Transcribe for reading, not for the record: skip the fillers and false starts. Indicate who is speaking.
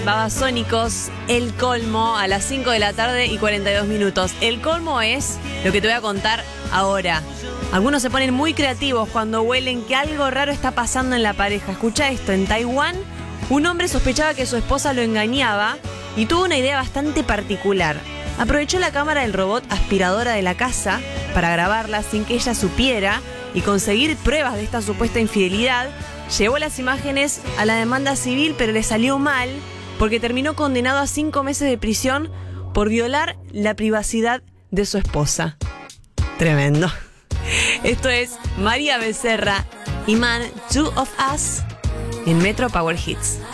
Speaker 1: Babasónicos, El Colmo, a las 5 de la tarde y 42 minutos. El colmo es lo que te voy a contar ahora. Algunos se ponen muy creativos cuando huelen que algo raro está pasando en la pareja. Escucha esto, en Taiwán, un hombre sospechaba que su esposa lo engañaba y tuvo una idea bastante particular. Aprovechó la cámara del robot aspiradora de la casa para grabarla sin que ella supiera y conseguir pruebas de esta supuesta infidelidad. Llevó las imágenes a la demanda civil, pero le salió mal porque terminó condenado a 5 meses de prisión por violar la privacidad de su esposa. Tremendo. Esto es María Becerra y Man, Two of Us en Metro Power Hits.